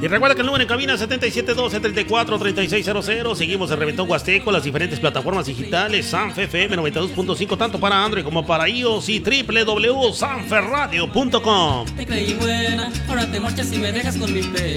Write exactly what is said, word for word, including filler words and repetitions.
Y recuerda que el número en cabina es setenta y siete doce, treinta y cuatro, treinta y seis cero. Seguimos en Reventón Huasteco, las diferentes plataformas digitales, Sanfe F M noventa y dos punto cinco, tanto para Android como para iOS, y doble u doble u doble u punto sanferradio punto com. Te creí buena, ahora te marchas y me dejas con mi pena.